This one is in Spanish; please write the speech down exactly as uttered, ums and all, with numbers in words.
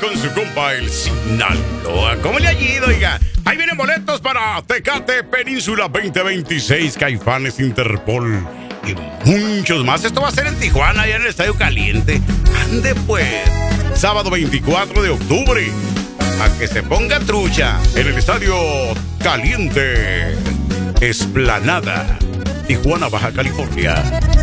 con su compa el Sinaloa. ¿Cómo le ha ido, oiga? Ahí vienen boletos para Tecate Península veinte veintiséis, Caifanes, Interpol y muchos más. Esto va a ser en Tijuana, allá en el Estadio Caliente. Ande pues, sábado veinticuatro de octubre, a que se ponga trucha en el Estadio Caliente, Esplanada, Tijuana, Baja California.